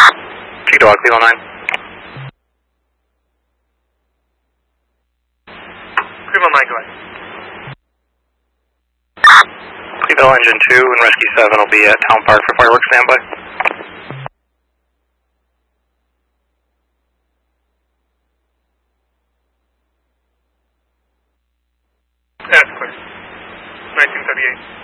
Chief Dog, Clevo 9. Clevo 9, go ahead. Clevo Engine 2 and Rescue 7 will be at Town Park for fireworks standby. That's clear. 1938.